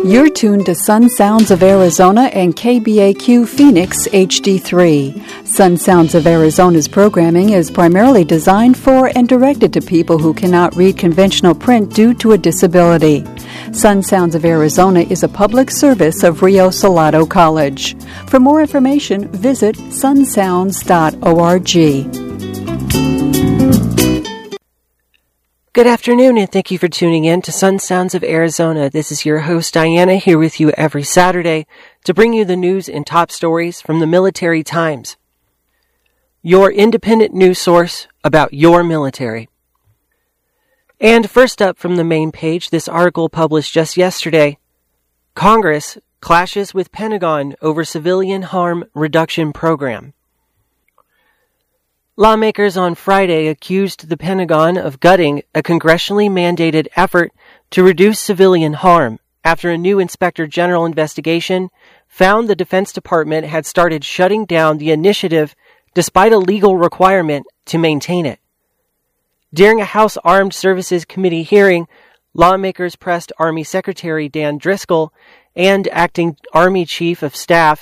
You're tuned to Sun Sounds of Arizona and KBAQ Phoenix HD3. Sun Sounds of Arizona's programming is primarily designed for and directed to people who cannot read conventional print due to a disability. Sun Sounds of Arizona is a public service of Rio Salado College. For more information, visit sunsounds.org. Good afternoon, and thank you for tuning in to Sun Sounds of Arizona. This is your host, Diana, here with you every Saturday to bring you the news and top stories from the Military Times, your independent news source about your military. And first up from the main page, this article published just yesterday, Congress clashes with Pentagon over civilian harm reduction program. Lawmakers on Friday accused the Pentagon of gutting a congressionally mandated effort to reduce civilian harm after a new Inspector General investigation found the Defense Department had started shutting down the initiative despite a legal requirement to maintain it. During a House Armed Services Committee hearing, lawmakers pressed Army Secretary Dan Driscoll and Acting Army Chief of Staff